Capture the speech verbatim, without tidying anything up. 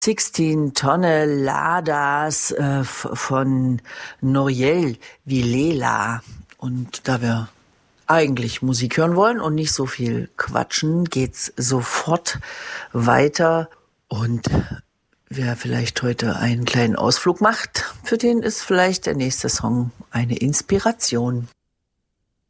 sechzehn Tonnelladas äh, f- von Nouriel Vilela. Und da wir eigentlich Musik hören wollen und nicht so viel quatschen, geht's sofort weiter. Und wer vielleicht heute einen kleinen Ausflug macht, für den ist vielleicht der nächste Song eine Inspiration.